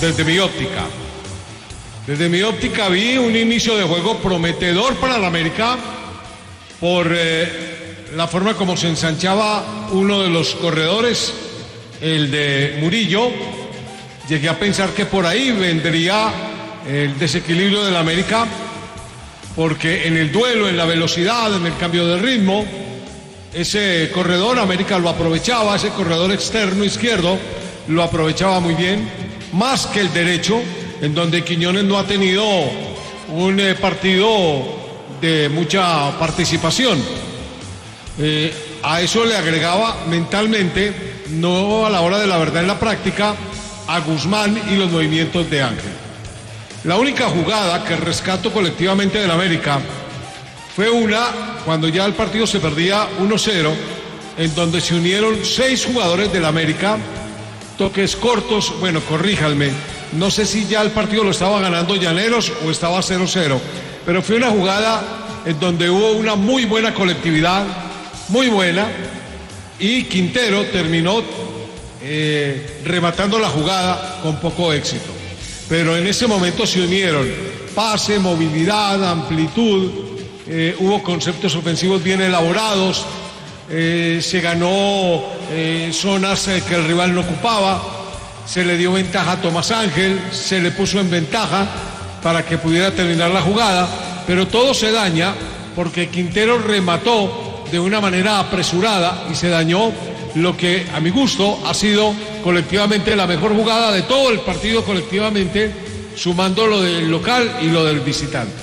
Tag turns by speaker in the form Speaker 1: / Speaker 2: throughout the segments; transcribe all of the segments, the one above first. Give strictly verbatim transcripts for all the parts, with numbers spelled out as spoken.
Speaker 1: desde mi óptica. Desde mi óptica vi un inicio de juego prometedor para el América por eh, la forma como se ensanchaba uno de los corredores, el de Murillo. Llegué a pensar que por ahí vendría el desequilibrio del América, porque en el duelo, en la velocidad, en el cambio de ritmo, ese corredor América lo aprovechaba, ese corredor externo izquierdo lo aprovechaba muy bien, más que el derecho, en donde Quiñones no ha tenido un eh, partido de mucha participación. Eh, a eso le agregaba mentalmente, no a la hora de la verdad en la práctica, a Guzmán y los movimientos de Ángel. La única jugada que rescato colectivamente del América fue una cuando ya el partido se perdía uno cero, en donde se unieron seis jugadores del América, toques cortos, bueno, corríjanme, no sé si ya el partido lo estaba ganando Llaneros o estaba cero cero, pero fue una jugada en donde hubo una muy buena colectividad, muy buena, y Quintero terminó eh, rematando la jugada con poco éxito. Pero en ese momento se unieron pase, movilidad, amplitud, eh, hubo conceptos ofensivos bien elaborados, eh, se ganó eh, zonas eh, que el rival no ocupaba, se le dio ventaja a Tomás Ángel, se le puso en ventaja para que pudiera terminar la jugada, pero todo se daña porque Quintero remató de una manera apresurada y se dañó lo que a mi gusto ha sido colectivamente la mejor jugada de todo el partido colectivamente, sumando lo del local y lo del visitante.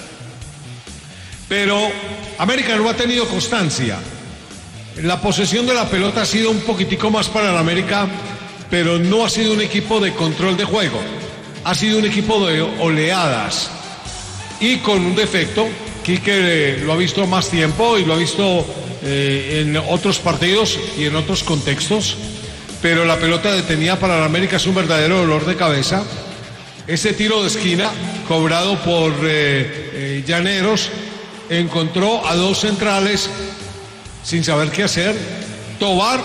Speaker 1: Pero América no ha tenido constancia. La posesión de la pelota ha sido un poquitico más para el América, pero no ha sido un equipo de control de juego. Ha sido un equipo de oleadas y con un defecto. Quique lo ha visto más tiempo y lo ha visto eh, en otros partidos y en otros contextos, pero la pelota detenida para el América es un verdadero dolor de cabeza. Ese tiro de esquina cobrado por eh, eh, Llaneros encontró a dos centrales sin saber qué hacer, Tobar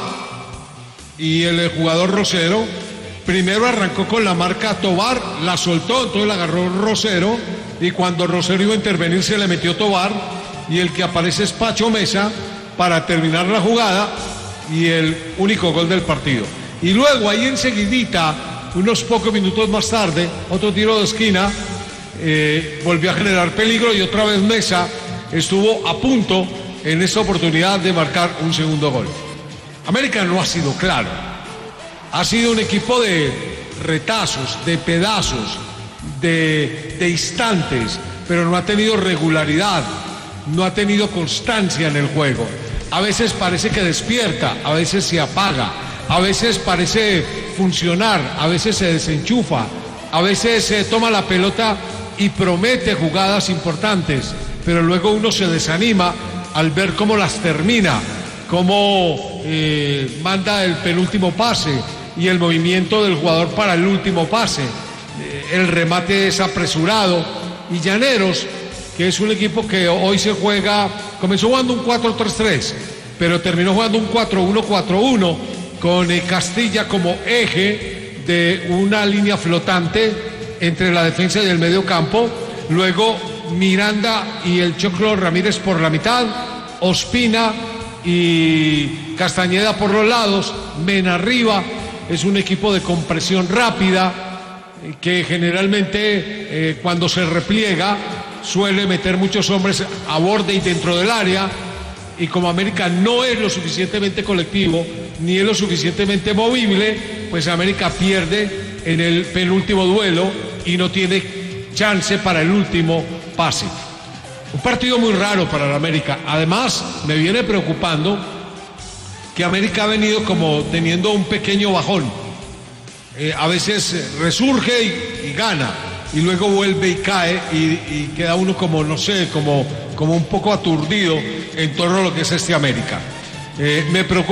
Speaker 1: y el jugador Rosero. Primero arrancó con la marca Tobar, la soltó, entonces la agarró Rosero, y cuando Rosero iba a intervenir se le metió Tobar, y el que aparece es Pacho Mesa para terminar la jugada y el único gol del partido. Y luego ahí enseguidita, unos pocos minutos más tarde, otro tiro de esquina, eh, volvió a generar peligro y otra vez Mesa estuvo a punto en esta oportunidad de marcar un segundo gol. América no ha sido claro, ha sido un equipo de retazos, de pedazos, de, de instantes, pero no ha tenido regularidad, no ha tenido constancia en el juego. A veces parece que despierta, a veces se apaga, a veces parece funcionar, a veces se desenchufa, a veces se toma la pelota y promete jugadas importantes, pero luego uno se desanima al ver cómo las termina, cómo eh, manda el penúltimo pase y el movimiento del jugador para el último pase, eh, el remate es apresurado. Y Llaneros, que es un equipo que hoy se juega, comenzó jugando un cuatro tres tres, pero terminó jugando un cuatro uno cuatro uno con eh, Castilla como eje de una línea flotante entre la defensa y el medio campo, luego Miranda y el Choclo Ramírez por la mitad, Ospina y Castañeda por los lados, Mena arriba. Es un equipo de compresión rápida que generalmente eh, cuando se repliega suele meter muchos hombres a borde y dentro del área, y como América no es lo suficientemente colectivo ni es lo suficientemente movible, pues América pierde en el penúltimo duelo y no tiene chance para el último pase. Un partido muy raro para el América. Además, me viene preocupando que América ha venido como teniendo un pequeño bajón. Eh, a veces resurge y, y gana, y luego vuelve y cae, y, y queda uno como, no sé, como, como un poco aturdido en torno a lo que es este América. Eh, me preocupa